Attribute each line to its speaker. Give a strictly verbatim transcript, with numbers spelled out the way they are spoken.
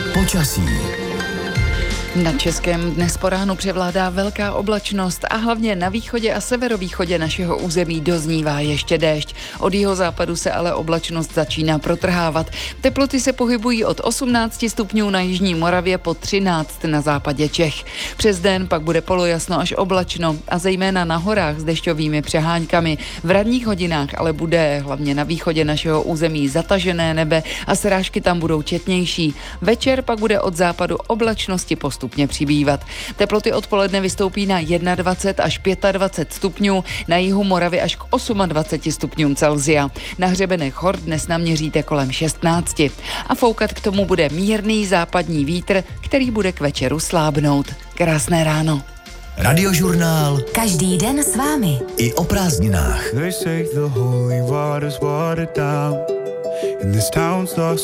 Speaker 1: Počasí.
Speaker 2: Na českém dnes po ránu převládá velká oblačnost a hlavně na východě a severovýchodě našeho území doznívá ještě déšť. Od jihozápadu se ale oblačnost začíná protrhávat. Teploty se pohybují od osmnáct stupňů na jižní Moravě po třináct na západě Čech. Přes den pak bude polojasno až oblačno a zejména na horách s dešťovými přeháňkami. V ranních hodinách ale bude hlavně na východě našeho území zatažené nebe a srážky tam budou četnější. Večer pak bude od západu oblačnosti postupně stupně přibývat. Teploty odpoledne vystoupí na dvacet jedna až dvacet pět stupňů, na jihu Moravy až k dvacet osm stupňům Celsia. Na hřebenech hor dnes naměříte kolem šestnáct. A foukat k tomu bude mírný západní vítr, který bude k večeru slábnout. Krásné ráno.
Speaker 1: Radiožurnál.
Speaker 3: Každý den s vámi.
Speaker 1: I o prázdninách.